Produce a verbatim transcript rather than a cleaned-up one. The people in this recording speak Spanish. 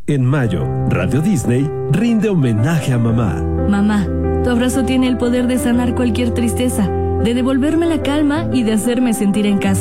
En mayo, Radio Disney rinde homenaje a mamá. Mamá, tu abrazo tiene el poder de sanar cualquier tristeza, de devolverme la calma y de hacerme sentir en casa.